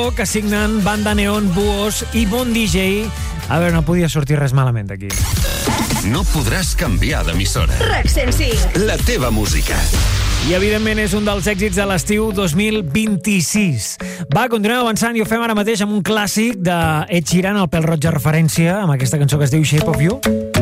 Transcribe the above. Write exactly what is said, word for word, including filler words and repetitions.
que signen Banda Neon, Buos i Bon D J. A veure, no podia sortir res malament aquí. No podràs canviar d'emissora. RAC cent cinc. La teva música. I, evidentment, és un dels èxits de l'estiu dos mil vint-i-sis. Va, continuem avançant i ho fem ara mateix amb un clàssic de Ed Sheeran, el pèl roig de referència, amb aquesta cançó que es diu Shape of You.